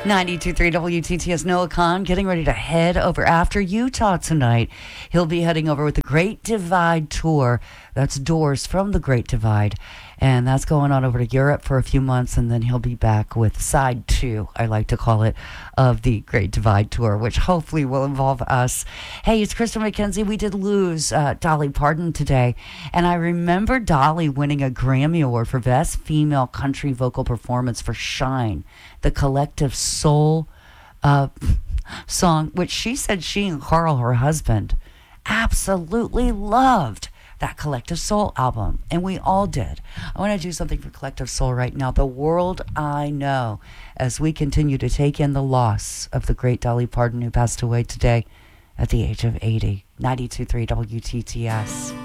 92.3 WTTS. Noah Khan getting ready to head over after Utah tonight. He'll be heading over with the Great Divide Tour. That's Doors from the Great Divide. And that's going on over to Europe for a few months, and then he'll be back with side 2, I like to call it, of the Great Divide Tour, which hopefully will involve us. Hey, it's Krista McKenzie. We did lose Dolly Parton today, and I remember Dolly winning a Grammy Award for Best Female Country Vocal Performance for Shine, the Collective Soul song, which she said she and Carl, her husband, absolutely loved. That Collective Soul album, and we all did. I want to do something for Collective Soul right now. The World I Know, as we continue to take in the loss of the great Dolly Parton, who passed away today at the age of 80. 92.3 WTTS.